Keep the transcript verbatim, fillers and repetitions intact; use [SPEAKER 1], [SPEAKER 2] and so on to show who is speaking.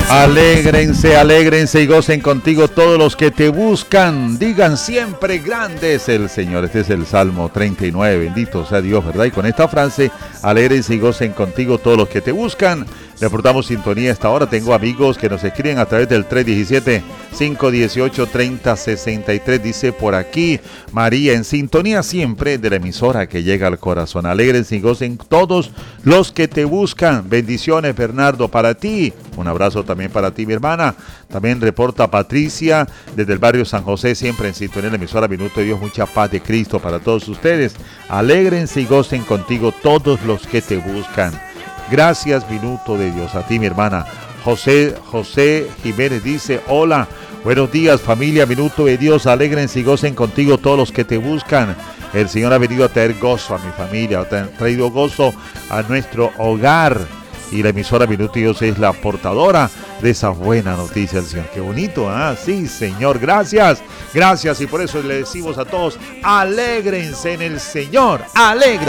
[SPEAKER 1] Alégrense, alégrense y gocen contigo todos los que te buscan. Digan siempre: grande es el Señor. Este es el Salmo treinta y nueve. Bendito sea Dios, ¿verdad? Y con esta frase, alégrense y gocen contigo todos los que te buscan. Reportamos sintonía a esta hora. Tengo amigos que nos escriben a través del tres uno siete, cinco uno ocho, tres cero seis tres. Dice por aquí María: en sintonía siempre de la emisora que llega al corazón. Alégrense y gocen todos los que te buscan. Bendiciones, Bernardo, para ti. Un abrazo también para ti, mi hermana. También reporta Patricia desde el barrio San José, siempre en sintonía de la emisora Minuto de Dios. Mucha paz de Cristo para todos ustedes. Alégrense y gocen contigo todos los que te buscan. Gracias, Minuto de Dios. A ti, mi hermana. José, José Jiménez dice: hola, buenos días, familia Minuto de Dios. Alégrense y gocen contigo todos los que te buscan. El Señor ha venido a traer gozo a mi familia, ha traído gozo a nuestro hogar. Y la emisora Minuto de Dios es la portadora de esa buena noticia del Señor. Qué bonito, ¿ah? Sí, Señor, gracias. Gracias, y por eso le decimos a todos: alégrense en el Señor. Alegra.